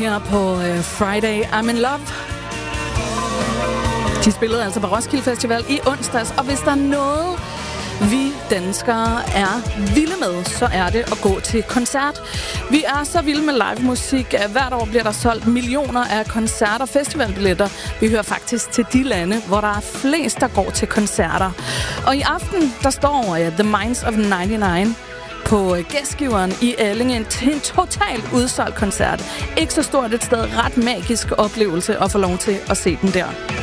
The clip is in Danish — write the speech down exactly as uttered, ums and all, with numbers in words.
her på uh, Friday I'm in Love. De spillede altså på Roskilde Festival i onsdags, og hvis der er noget, vi danskere er vilde med, så er det at gå til koncert. Vi er så vilde med live musik, at hvert år bliver der solgt millioner af koncerter og festivalbilletter. Vi hører faktisk til de lande, hvor der er flest, der går til koncerter. Og i aften, der står uh, The Minds of nioghalvfems på gæstgiveren i Allinge til en totalt udsolgt koncert. Ikke så stort et sted, ret magisk oplevelse at få lov til at se den der.